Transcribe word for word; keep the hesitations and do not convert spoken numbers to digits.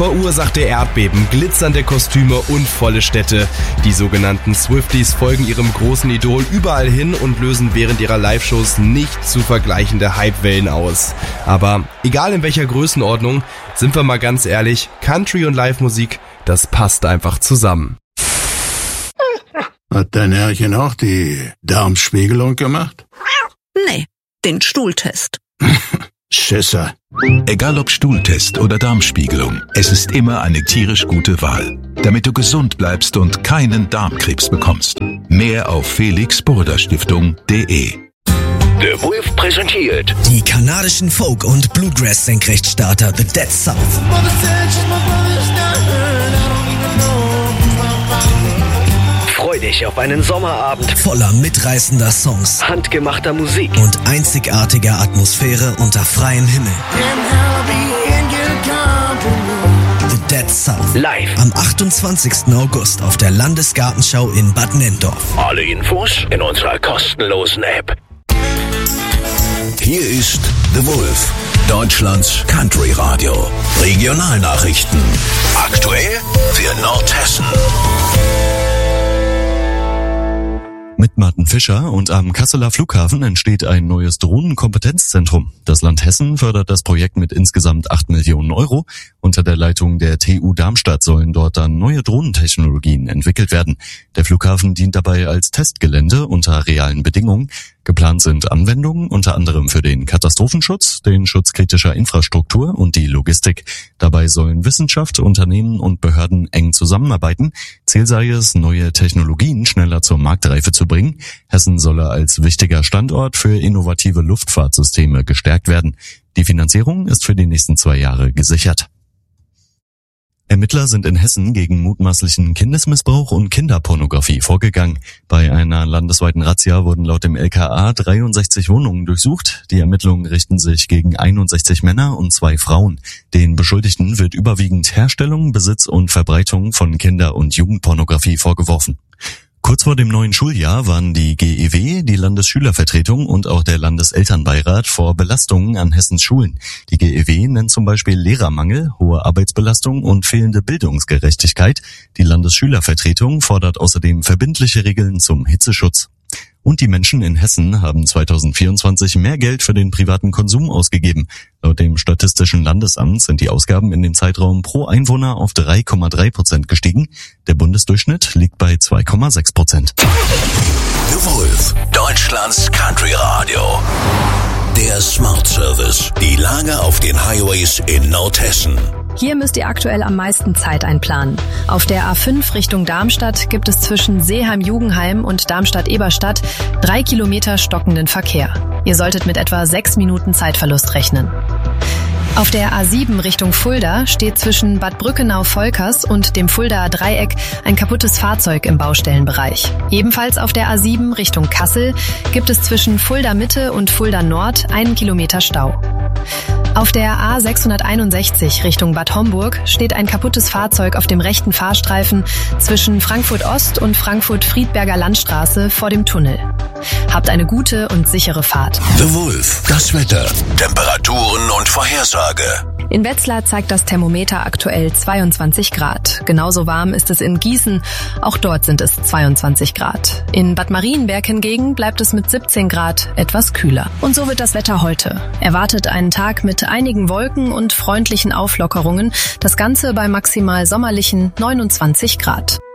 verursachte Erdbeben, glitzernde Kostüme und volle Städte. Die sogenannten Swifties folgen ihrem großen Idol überall hin und lösen während ihrer Live-Shows nicht zu vergleichende Hypewellen aus. Aber egal in welcher Größenordnung, sind wir mal ganz ehrlich, Country und Live-Musik, das passt einfach zusammen. Hat dein Herrchen auch die Darmspiegelung gemacht? Nee, den Stuhltest. Schisser. Egal ob Stuhltest oder Darmspiegelung, es ist immer eine tierisch gute Wahl, damit du gesund bleibst und keinen Darmkrebs bekommst. Mehr auf felix burda stiftung punkt de. The Wolf präsentiert die kanadischen Folk- und Bluegrass-Senkrechtstarter The Dead South. Freu dich auf einen Sommerabend voller mitreißender Songs, handgemachter Musik und einzigartiger Atmosphäre unter freiem Himmel. The Dead South. Live. Am achtundzwanzigsten August auf der Landesgartenschau in Bad Nenndorf. Alle Infos in unserer kostenlosen App. Hier ist The Wolf, Deutschlands Country Radio. Regionalnachrichten. Aktuell für Nordhessen. Mit Martin Fischer und am Kasseler Flughafen entsteht ein neues Drohnenkompetenzzentrum. Das Land Hessen fördert das Projekt mit insgesamt acht Millionen Euro. Unter der Leitung der T U Darmstadt sollen dort dann neue Drohnentechnologien entwickelt werden. Der Flughafen dient dabei als Testgelände unter realen Bedingungen. Geplant sind Anwendungen unter anderem für den Katastrophenschutz, den Schutz kritischer Infrastruktur und die Logistik. Dabei sollen Wissenschaft, Unternehmen und Behörden eng zusammenarbeiten. Ziel sei es, neue Technologien schneller zur Marktreife zu bringen. Hessen solle als wichtiger Standort für innovative Luftfahrtsysteme gestärkt werden. Die Finanzierung ist für die nächsten zwei Jahre gesichert. Ermittler sind in Hessen gegen mutmaßlichen Kindesmissbrauch und Kinderpornografie vorgegangen. Bei einer landesweiten Razzia wurden laut dem L K A dreiundsechzig Wohnungen durchsucht. Die Ermittlungen richten sich gegen einundsechzig Männer und zwei Frauen. Den Beschuldigten wird überwiegend Herstellung, Besitz und Verbreitung von Kinder- und Jugendpornografie vorgeworfen. Kurz vor dem neuen Schuljahr waren die G E W, die Landesschülervertretung und auch der Landeselternbeirat vor Belastungen an Hessens Schulen. Die G E W nennt zum Beispiel Lehrermangel, hohe Arbeitsbelastung und fehlende Bildungsgerechtigkeit. Die Landesschülervertretung fordert außerdem verbindliche Regeln zum Hitzeschutz. Und die Menschen in Hessen haben zweitausendvierundzwanzig mehr Geld für den privaten Konsum ausgegeben. Laut dem Statistischen Landesamt sind die Ausgaben in dem Zeitraum pro Einwohner auf drei Komma drei Prozent gestiegen. Der Bundesdurchschnitt liegt bei zwei Komma sechs Prozent. The Wolf, Deutschlands Country Radio. Der Smart Service. Die Lage auf den Highways in Nordhessen. Hier müsst ihr aktuell am meisten Zeit einplanen. Auf der A fünf Richtung Darmstadt gibt es zwischen Seeheim-Jugenheim und Darmstadt-Eberstadt drei Kilometer stockenden Verkehr. Ihr solltet mit etwa sechs Minuten Zeitverlust rechnen. Auf der A sieben Richtung Fulda steht zwischen Bad Brückenau-Volkers und dem Fuldaer Dreieck ein kaputtes Fahrzeug im Baustellenbereich. Ebenfalls auf der A sieben Richtung Kassel gibt es zwischen Fulda Mitte und Fulda Nord einen Kilometer Stau. Auf der A sechshunderteinundsechzig Richtung Bad Homburg steht ein kaputtes Fahrzeug auf dem rechten Fahrstreifen zwischen Frankfurt Ost und Frankfurt-Friedberger Landstraße vor dem Tunnel. Habt eine gute und sichere Fahrt. The Wolf, das Wetter, Temperaturen und Vorhersage. In Wetzlar zeigt das Thermometer aktuell zweiundzwanzig Grad. Genauso warm ist es in Gießen. Auch dort sind es zweiundzwanzig Grad. In Bad Marienberg hingegen bleibt es mit siebzehn Grad etwas kühler. Und so wird das Wetter heute. Erwartet einen Tag mit einigen Wolken und freundlichen Auflockerungen. Das Ganze bei maximal sommerlichen neunundzwanzig Grad.